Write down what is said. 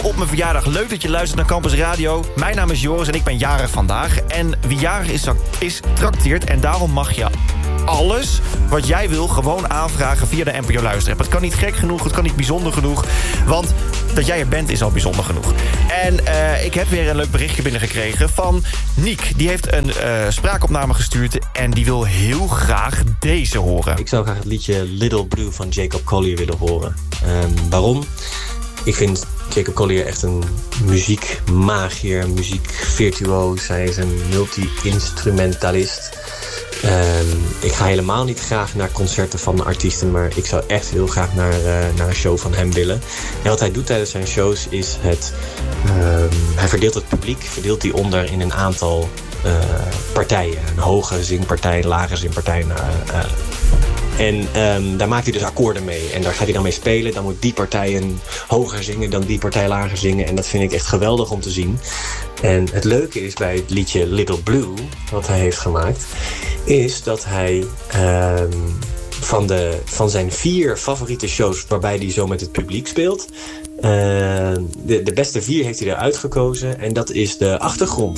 op mijn verjaardag. Leuk dat je luistert naar Campus Radio. Mijn naam is Joris en ik ben jarig vandaag. En wie jarig is trakteert. En daarom mag je alles wat jij wil gewoon aanvragen via de NPO Luisterapp. Het kan niet gek genoeg, het kan niet bijzonder genoeg. Want dat jij er bent is al bijzonder genoeg. En ik heb weer een leuk berichtje binnengekregen van Niek. Die heeft een spraakopname gestuurd en die wil heel graag deze horen. Ik zou graag het liedje Little Blue van Jacob Collier willen horen. Waarom? Ik vind Jacob Collier echt een muziekmagier, muziekvirtuoos. Hij is een multi-instrumentalist. Ik ga helemaal niet graag naar concerten van artiesten, maar ik zou echt heel graag naar een show van hem willen. En wat hij doet tijdens zijn shows is hij verdeelt het publiek die onder in een aantal partijen. Een hoge zingpartij, een lage zingpartij. En daar maakt hij dus akkoorden mee. En daar gaat hij dan mee spelen. Dan moet die partij een hoger zingen, dan die partij lager zingen. En dat vind ik echt geweldig om te zien. En het leuke is bij het liedje Little Blue, wat hij heeft gemaakt, is dat hij van zijn 4 favoriete shows waarbij hij zo met het publiek speelt, de beste 4 heeft hij eruit gekozen. En dat is de achtergrond